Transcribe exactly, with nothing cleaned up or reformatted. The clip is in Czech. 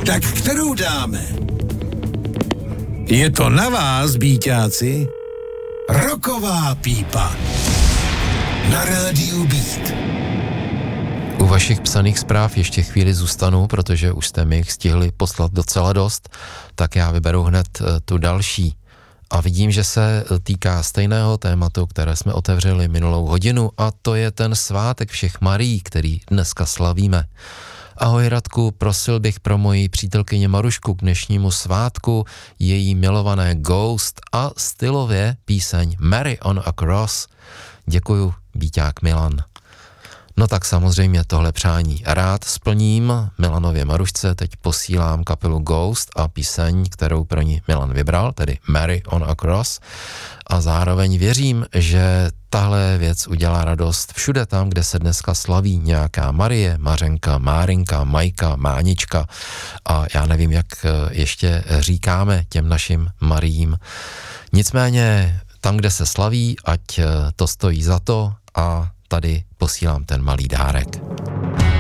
Tak kterou dáme? Je to na vás, bíťáci. Roková pípa. Na rádiu Beat. U vašich psaných zpráv ještě chvíli zůstanu, protože už jste mi jich stihli poslat docela dost, tak já vyberu hned tu další. A vidím, že se týká stejného tématu, které jsme otevřeli minulou hodinu, a to je ten svátek všech Marií, který dneska slavíme. Ahoj Radku, prosil bych pro moji přítelkyni Marušku k dnešnímu svátku její milované Ghost a stylově píseň Mary on a Cross. Děkuju, Víťák Milan. No tak samozřejmě tohle přání rád splním. Milanově Marušce teď posílám kapelu Ghost a píseň, kterou pro ní Milan vybral, tedy Mary on a Cross. A zároveň věřím, že tahle věc udělá radost všude tam, kde se dneska slaví nějaká Marie, Mařenka, Márinka, Majka, Mánička a já nevím, jak ještě říkáme těm našim Mariím. Nicméně tam, kde se slaví, ať to stojí za to, a tady posílám ten malý dárek.